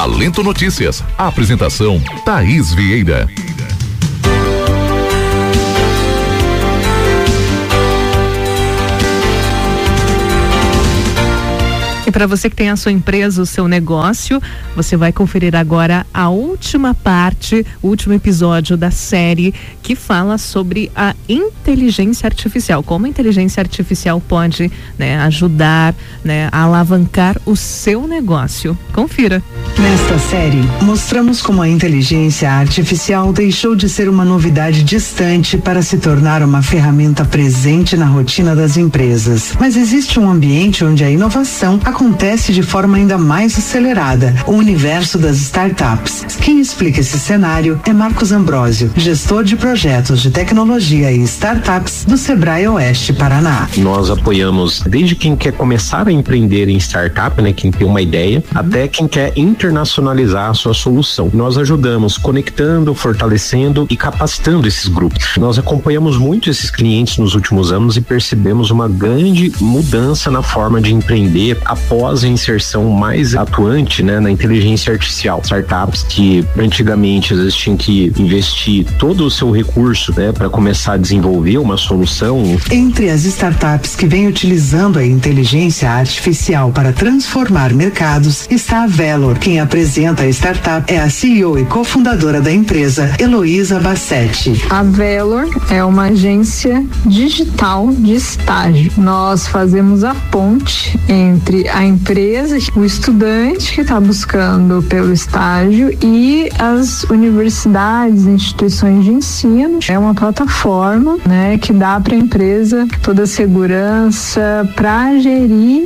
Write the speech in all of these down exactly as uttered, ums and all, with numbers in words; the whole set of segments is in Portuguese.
Talento Notícias. Apresentação Thaís Vieira. E para você que tem a sua empresa, o seu negócio, você vai conferir agora a última parte, o último episódio da série que fala sobre a inteligência artificial, como a inteligência artificial pode, né, ajudar, né, a alavancar o seu negócio. Confira. Nesta série, mostramos como a inteligência artificial deixou de ser uma novidade distante para se tornar uma ferramenta presente na rotina das empresas. Mas existe um ambiente onde a inovação acontece de forma ainda mais acelerada, o universo das startups. Quem explica esse cenário é Marcos Ambrosio, gestor de projetos de tecnologia e startups do Sebrae Oeste Paraná. Nós apoiamos desde quem quer começar a empreender em startup, né, quem tem uma ideia, até quem quer internacionalizar a sua solução. Nós ajudamos conectando, fortalecendo e capacitando esses grupos. Nós acompanhamos muito esses clientes nos últimos anos e percebemos uma grande mudança na forma de empreender após a inserção mais atuante, né, na inteligência artificial. Startups que antigamente às vezes tinham que investir todo o seu recurso, né, para começar a desenvolver uma solução. Entre as startups que vêm utilizando a inteligência artificial para transformar mercados está a Velor. Quem apresenta a startup é a C E O e cofundadora da empresa, Heloísa Bassetti. A Velor é uma agência digital de estágio. Nós fazemos a ponte entre a empresa, o estudante que está buscando pelo estágio e as universidades, instituições de ensino. É uma plataforma, né, que dá para a empresa toda a segurança para gerir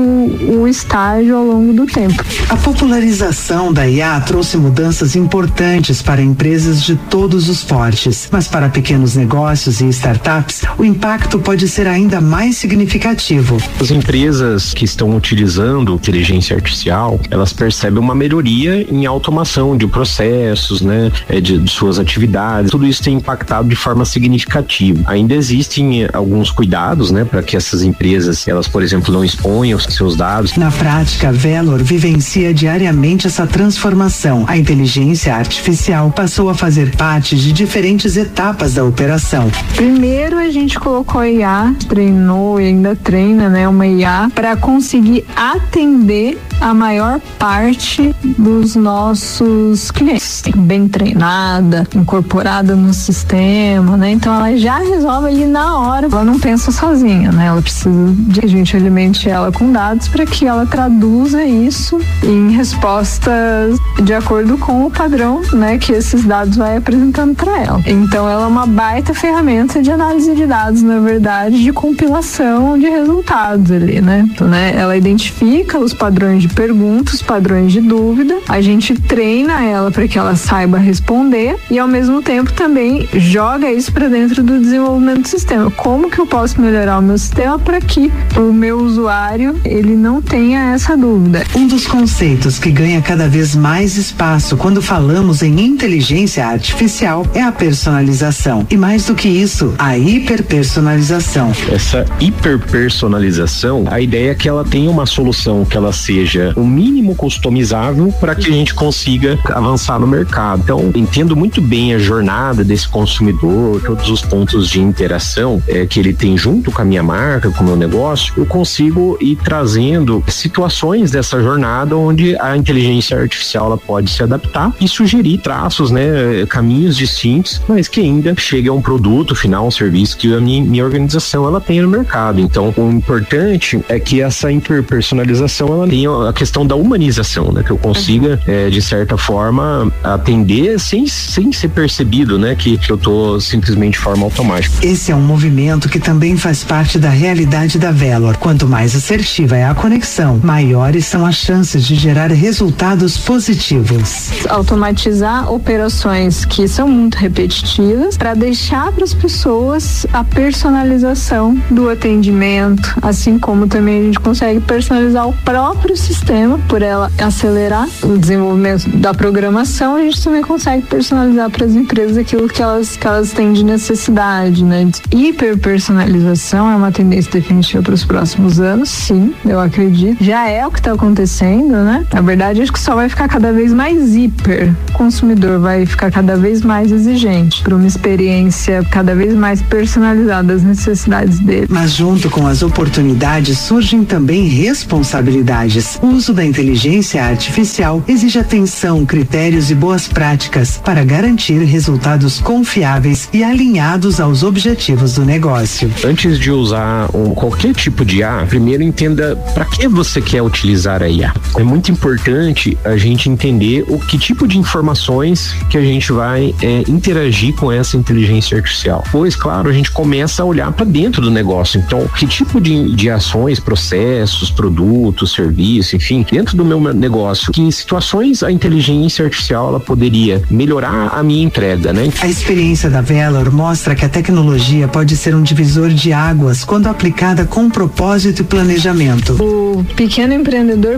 o, o estágio ao longo do tempo. A popularização da I A trouxe mudanças importantes para empresas de todos os portes, mas para pequenos negócios e startups, o impacto pode ser ainda mais significativo. As empresas que estão utilizando inteligência artificial, elas percebem uma melhoria em automação de processos, né, de, de suas atividades. Tudo isso tem impactado de forma significativa. Ainda existem alguns cuidados, né, para que essas empresas, elas, por exemplo, não exponham os seus dados. Na prática, a Velor vivencia diariamente essa transformação. A inteligência artificial passou a fazer parte de diferentes etapas da operação. Primeiro a gente colocou I A, treinou e ainda treina, né, uma I A para conseguir atender a maior parte dos nossos clientes. Bem treinada, incorporada no sistema, né? Então ela já resolve ali na hora. Ela não pensa sozinha, né? Ela precisa de que a gente alimente ela com dados para que ela traduza isso em respostas de acordo com o padrão, né, que esses dados vai apresentando para ela. Então ela é uma baita ferramenta de análise de dados, na verdade, de compilação de resultados ali, né? Então, né, ela identifica os padrões de perguntas, os padrões de dúvida, a gente treina ela para que ela saiba responder e ao mesmo tempo também joga isso para dentro do desenvolvimento do sistema. Como que eu posso melhorar o meu sistema para que o meu usuário ele não tenha essa dúvida? Um dos conceitos que ganha cada vez mais espaço quando falamos em inteligência artificial é a personalização. E mais do que isso, a hiperpersonalização. Essa hiperpersonalização, a ideia é que ela tenha uma solução que ela seja o mínimo customizável para que a gente consiga avançar no mercado. Então, entendo muito bem a jornada desse consumidor, todos os pontos de interação é, que ele tem junto com a minha marca, com o meu negócio, eu consigo ir trazendo situações dessa jornada onde a inteligência artificial ela pode se adaptar e sugerir traços, né, caminhos distintos, mas que ainda chegue a um produto final, um serviço que a minha, minha organização ela tenha no mercado. Então, o importante é que essa hiperpersonalização ela tenha a questão da humanização, né, que eu consiga é, de certa forma atender sem, sem ser percebido, né, que, que eu tô simplesmente de forma automática. Esse é um movimento que também faz parte da realidade da Velor. Quanto mais assertiva é a conexão, maiores são as chances de gerar resultados positivos. Automatizar operações que são muito repetitivas para deixar para as pessoas a personalização do atendimento, assim como também a gente consegue personalizar o próprio sistema por ela acelerar o desenvolvimento da programação. A gente também consegue personalizar para as empresas aquilo que elas, que elas têm de necessidade, né? Hiperpersonalização é uma tendência definitiva para os próximos anos, sim, eu acredito. Já é o que está acontecendo, né? Na verdade, verdade, acho que só vai ficar cada vez mais hiper. O consumidor vai ficar cada vez mais exigente para uma experiência cada vez mais personalizada das necessidades dele. Mas junto com as oportunidades surgem também responsabilidades. O uso da inteligência artificial exige atenção, critérios e boas práticas para garantir resultados confiáveis e alinhados aos objetivos do negócio. Antes de usar um, qualquer tipo de I A, primeiro entenda para que você quer utilizar a I A. É muito importante a gente entender o que tipo de informações que a gente vai é, interagir com essa inteligência artificial. Pois, claro, a gente começa a olhar para dentro do negócio. Então, que tipo de, de ações, processos, produtos, serviços, enfim, dentro do meu negócio, que situações a inteligência artificial ela poderia melhorar a minha entrega, né? A experiência da Valor mostra que a tecnologia pode ser um divisor de águas quando aplicada com propósito e planejamento. O pequeno empreendedor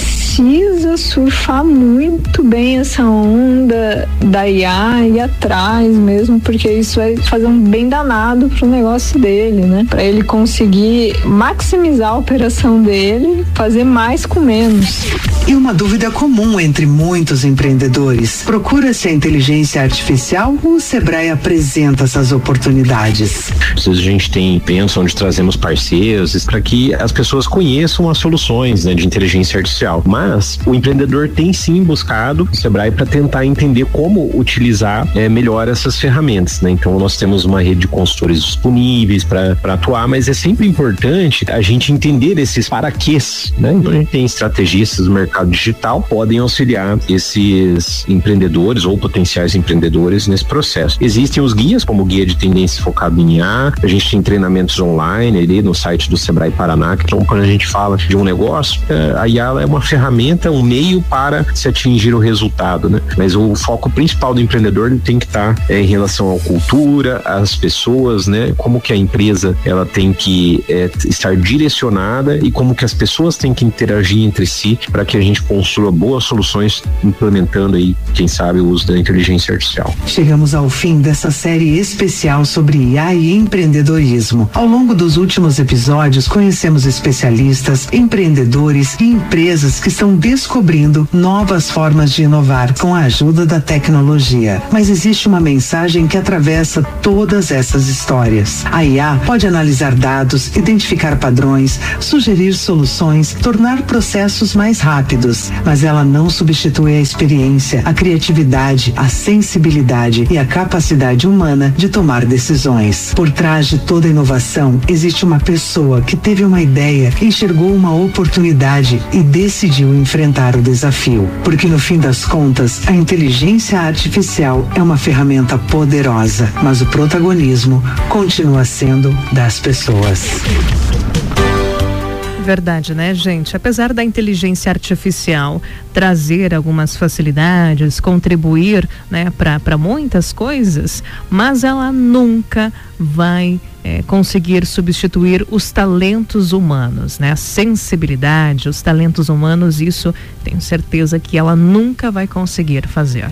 precisa surfar muito bem essa onda da I A e ir atrás mesmo, porque isso vai fazer um bem danado pro negócio dele, né? Para ele conseguir maximizar a operação dele, fazer mais com menos. E uma dúvida comum entre muitos empreendedores: procura-se a inteligência artificial ou o Sebrae apresenta essas oportunidades? Às vezes a gente tem, pensa onde trazemos parceiros para que as pessoas conheçam as soluções, né, de inteligência artificial. Mas o empreendedor tem sim buscado o Sebrae para tentar entender como utilizar é, melhor essas ferramentas, né? Então nós temos uma rede de consultores disponíveis para atuar, mas é sempre importante a gente entender esses paraquês, né? Então a gente tem estrategistas do mercado digital podem auxiliar esses empreendedores ou potenciais empreendedores nesse processo. Existem os guias, como o guia de tendências focado em I A, a gente tem treinamentos online ali no site do Sebrae Paraná. Então, quando a gente fala de um negócio, a I A é uma ferramenta, um meio para se atingir o resultado, né? Mas o foco principal do empreendedor tem que estar é, em relação à cultura, às pessoas, né? Como que a empresa ela tem que é, estar direcionada e como que as pessoas têm que interagir entre si para que a gente construa boas soluções implementando aí, quem sabe, o uso da inteligência artificial. Chegamos ao fim dessa série especial sobre I A e empreendedorismo. Ao longo dos últimos episódios, conhecemos especialistas, empreendedores e empresas que estão descobrindo novas formas de inovar com a ajuda da tecnologia. Mas existe uma mensagem que atravessa todas essas histórias. A I A pode analisar dados, identificar padrões, sugerir soluções, tornar processos mais rápidos, mas ela não substitui a experiência, a criatividade, a sensibilidade e a capacidade humana de tomar decisões. Por trás de toda inovação, existe uma pessoa que teve uma ideia, enxergou uma oportunidade e decidiu enfrentar o desafio. Porque no fim das contas, a inteligência artificial é uma ferramenta poderosa, mas o protagonismo continua sendo das pessoas. Verdade, né, gente? Apesar da inteligência artificial trazer algumas facilidades, contribuir, né, para muitas coisas, mas ela nunca vai é, conseguir substituir os talentos humanos, né? A sensibilidade, os talentos humanos, isso tenho certeza que ela nunca vai conseguir fazer.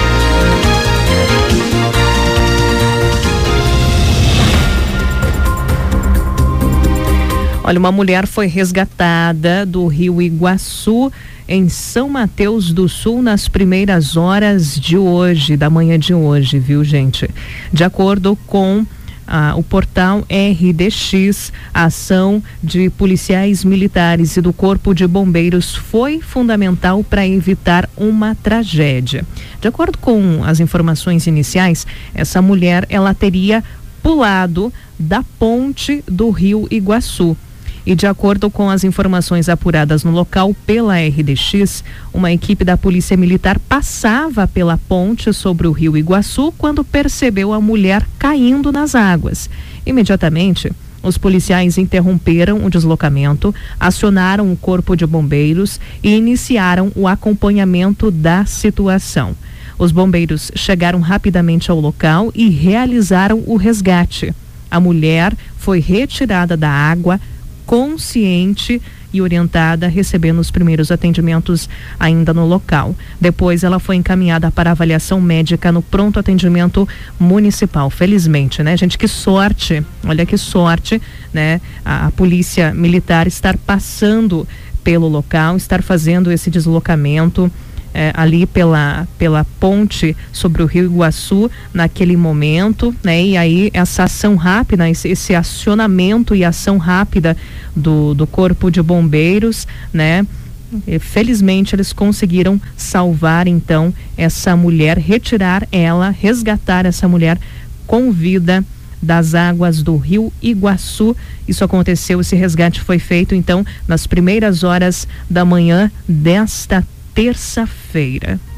Olha, uma mulher foi resgatada do Rio Iguaçu, em São Mateus do Sul, nas primeiras horas de hoje, da manhã de hoje, viu, gente? De acordo com ah, o portal R D X, a ação de policiais militares e do Corpo de Bombeiros foi fundamental para evitar uma tragédia. De acordo com as informações iniciais, essa mulher, ela teria pulado da ponte do Rio Iguaçu. E de acordo com as informações apuradas no local pela R D X, uma equipe da Polícia Militar passava pela ponte sobre o Rio Iguaçu quando percebeu a mulher caindo nas águas. Imediatamente, os policiais interromperam o deslocamento, acionaram o Corpo de Bombeiros e iniciaram o acompanhamento da situação. Os bombeiros chegaram rapidamente ao local e realizaram o resgate. A mulher foi retirada da água, consciente e orientada, recebendo os primeiros atendimentos ainda no local. Depois ela foi encaminhada para avaliação médica no pronto atendimento municipal. Felizmente, né, gente? Que sorte, olha que sorte, né? A, a polícia militar estar passando pelo local, estar fazendo esse deslocamento É, ali pela, pela ponte sobre o Rio Iguaçu naquele momento, né? E aí essa ação rápida, esse, esse acionamento e ação rápida do, do Corpo de Bombeiros, né? E, felizmente eles conseguiram salvar então essa mulher, retirar ela, resgatar essa mulher com vida das águas do Rio Iguaçu. Isso aconteceu, esse resgate foi feito então nas primeiras horas da manhã desta terça-feira.